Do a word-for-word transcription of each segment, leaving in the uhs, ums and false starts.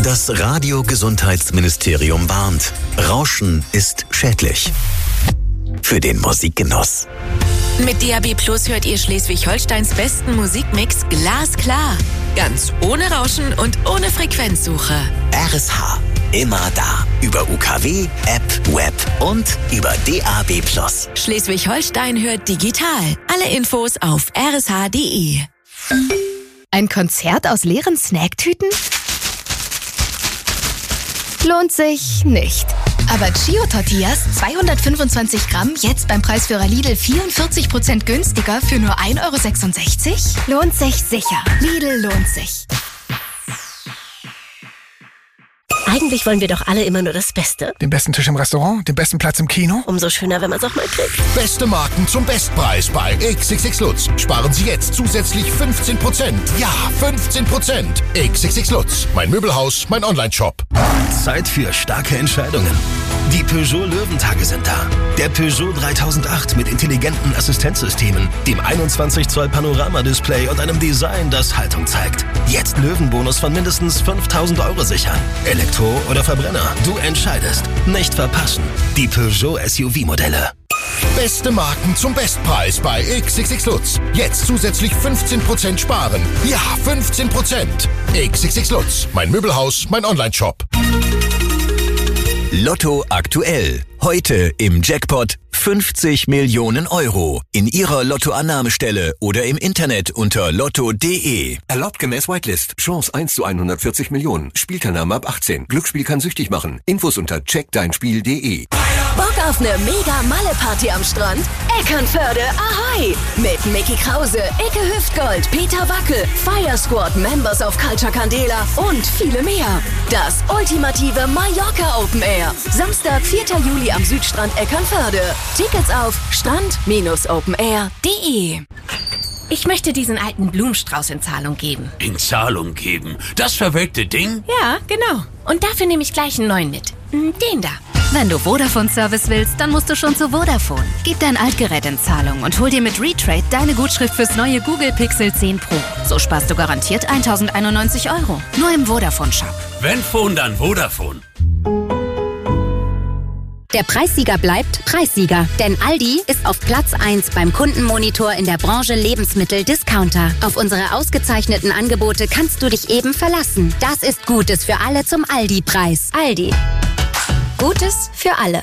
Das Radio-Gesundheitsministerium warnt. Rauschen ist schädlich. Für den Musikgenuss. Mit D A B Plus hört ihr Schleswig-Holsteins besten Musikmix glasklar. Ganz ohne Rauschen und ohne Frequenzsuche. R S H. Immer da. Über U K W, App, Web und über D A B Plus. Schleswig-Holstein hört digital. Alle Infos auf r s h punkt d e. Ein Konzert aus leeren Snacktüten? Lohnt sich nicht. Aber Chio-Tortillas, zweihundertfünfundzwanzig Gramm, jetzt beim Preisführer Lidl vierundvierzig Prozent günstiger für nur ein Euro sechsundsechzig? Lohnt sich sicher. Lidl lohnt sich. Eigentlich wollen wir doch alle immer nur das Beste. Den besten Tisch im Restaurant, den besten Platz im Kino. Umso schöner, wenn man es auch mal kriegt. Beste Marken zum Bestpreis bei X X X Lutz. Sparen Sie jetzt zusätzlich fünfzehn Prozent. Ja, fünfzehn Prozent. X X X Lutz. Mein Möbelhaus, mein Online-Shop. Zeit für starke Entscheidungen. Die Peugeot Löwentage sind da. Der Peugeot dreitausendacht mit intelligenten Assistenzsystemen, dem einundzwanzig Zoll Panoramadisplay und einem Design, das Haltung zeigt. Jetzt Löwenbonus von mindestens fünftausend Euro sichern. Elektro oder Verbrenner, du entscheidest. Nicht verpassen. Die Peugeot S U V-Modelle. Beste Marken zum Bestpreis bei X X X Lutz. Jetzt zusätzlich fünfzehn Prozent sparen. Ja, fünfzehn Prozent. X X X Lutz. Mein Möbelhaus, mein Online-Shop. Lotto aktuell. Heute im Jackpot fünfzig Millionen Euro. In Ihrer Lottoannahmestelle oder im Internet unter lotto punkt d e. Erlaubt gemäß Whitelist. Chance eins zu hundertvierzig Millionen. Spielteilnahme ab achtzehn. Glücksspiel kann süchtig machen. Infos unter check dein spiel punkt d e. Bock auf eine Mega-Malle-Party am Strand? Eckernförde, ahoi! Mit Mickey Krause, Icke Hüftgold, Peter Wackel, Fire Squad, Members of Culture Candela und viele mehr. Das ultimative Mallorca Open Air. Samstag, vierter Juli am Südstrand Eckernförde. Tickets auf strand Bindestrich open air punkt d e. Ich möchte diesen alten Blumenstrauß in Zahlung geben. In Zahlung geben? Das verwelkte Ding? Ja, genau. Und dafür nehme ich gleich einen neuen mit. Den da. Wenn du Vodafone-Service willst, dann musst du schon zu Vodafone. Gib dein Altgerät in Zahlung und hol dir mit Retrade deine Gutschrift fürs neue Google Pixel zehn Pro. So sparst du garantiert tausendeinundneunzig Euro. Nur im Vodafone-Shop. Wenn Phone, dann Vodafone. Der Preissieger bleibt Preissieger, denn Aldi ist auf Platz eins beim Kundenmonitor in der Branche Lebensmittel-Discounter. Auf unsere ausgezeichneten Angebote kannst du dich eben verlassen. Das ist Gutes für alle zum Aldi-Preis. Aldi. Gutes für alle.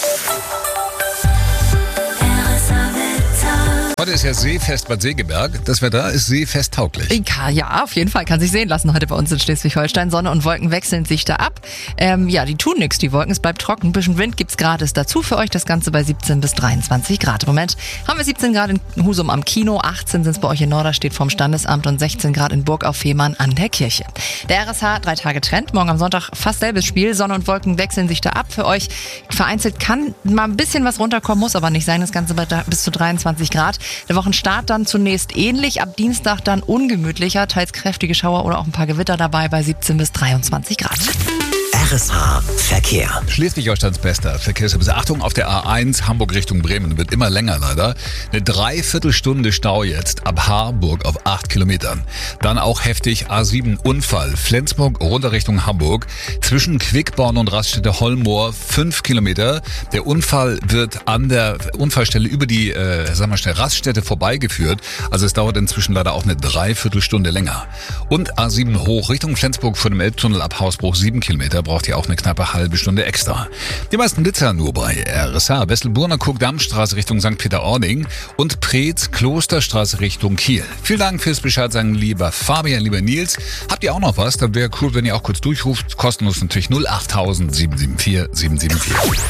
Heute ist ja Seefest Bad Segeberg. Das Wetter ist seefesttauglich. Ja, auf jeden Fall. Kann sich sehen lassen heute bei uns in Schleswig-Holstein. Sonne und Wolken wechseln sich da ab. Ähm, ja, die tun nichts, die Wolken. Es bleibt trocken. Ein bisschen Wind gibt's gratis dazu für euch. Das Ganze bei siebzehn bis dreiundzwanzig Grad. Im Moment haben wir siebzehn Grad in Husum am Kino, achtzehn sind es bei euch in Norderstedt vom Standesamt und sechzehn Grad in Burg auf Fehmarn an der Kirche. Der R S H, drei Tage Trend. Morgen am Sonntag fast selbes Spiel. Sonne und Wolken wechseln sich da ab für euch. Vereinzelt kann mal ein bisschen was runterkommen, muss aber nicht sein. Das Ganze bei bis zu dreiundzwanzig Grad. Der Wochenstart dann zunächst ähnlich, ab Dienstag dann ungemütlicher, teils kräftige Schauer oder auch ein paar Gewitter dabei bei siebzehn bis dreiundzwanzig Grad. R S H Verkehr. Schleswig-Holsteins bester Verkehrsservice. Achtung, auf der A eins Hamburg Richtung Bremen wird immer länger leider. Eine Dreiviertelstunde Stau jetzt ab Harburg auf acht Kilometern. Dann auch heftig A sieben Unfall. Flensburg runter Richtung Hamburg. Zwischen Quickborn und Raststätte Hollmoor fünf Kilometer. Der Unfall wird an der Unfallstelle über die äh, sagen wir schnell, Raststätte vorbeigeführt. Also es dauert inzwischen leider auch eine Dreiviertelstunde länger. Und A sieben hoch Richtung Flensburg vor dem Elbtunnel ab Hausbruch sieben Kilometer. Braucht ihr auch eine knappe halbe Stunde extra. Die meisten Blitzer nur bei R S H. Wesselburner-Kuck-Dammstraße Richtung Sankt Peter-Ording und Preetz-Klosterstraße Richtung Kiel. Vielen Dank fürs Bescheid sagen, lieber Fabian, lieber Nils. Habt ihr auch noch was? Dann wäre cool, wenn ihr auch kurz durchruft. Kostenlos natürlich null acht sieben sieben vier sieben sieben vier.